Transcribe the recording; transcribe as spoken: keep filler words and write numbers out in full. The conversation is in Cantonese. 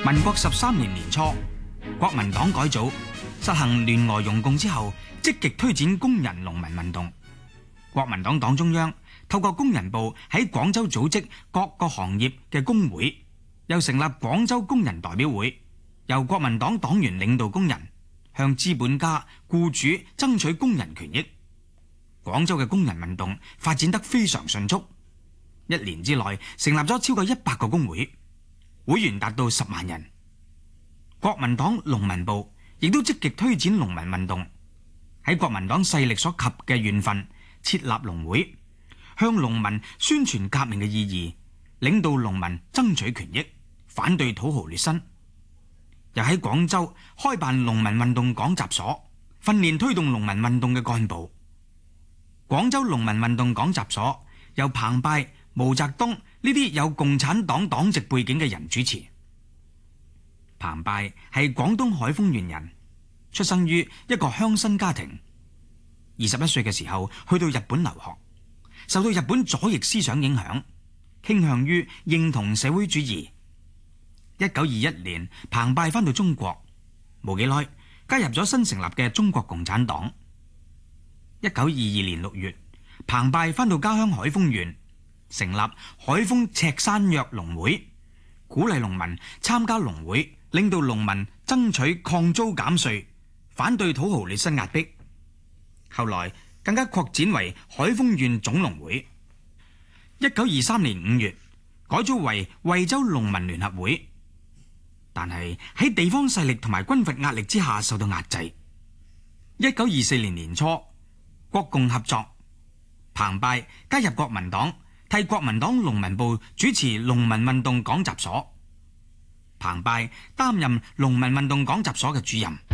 民國十三年年初，國民黨改組，實行聯俄容共之後，積極推展工人農民運動。國民黨黨中央透過工人部喺廣州組織各個行業嘅工會，又成立廣州工人代表會，由國民黨黨員領導工人，向資本家、僱主爭取工人權益。廣州嘅工人運動發展得非常迅速，一年之內成立咗超過一百個工會，會員達到十萬人。國民黨農民部亦都積極推展農民運動，喺國民黨勢力所及嘅縣份設立農會，向農民宣傳革命嘅意義，領導農民爭取權益，反對土豪劣紳。又喺廣州開辦農民運動講習所，訓練推動農民運動嘅幹部。廣州農民運動講習所由彭拜、毛澤東呢啲有共產黨黨籍背景嘅人主持。彭拜係廣東海豐縣人，出生於一個鄉紳家庭。二十一歲嘅時候去到日本留學，受到日本左翼思想影響，傾向於認同社會主義。一九二一年，彭拜返到中國，冇幾耐加入咗新成立嘅中國共產黨。一九二二年六月，彭拜返到家鄉海豐縣，成立海豐赤山藥農會，鼓勵農民參加農會，領導農民爭取抗租減稅，反對土豪劣紳壓迫。後來更加擴展為海豐縣總農會。一九二三年五月，改組為惠州農民聯合會，但係喺地方勢力同埋軍閥壓力之下受到壓制。一九二四年年初，國共合作，彭拜加入國民黨，替國民黨農民部主持農民運動講習所。彭拜擔任農民運動講習所嘅主任。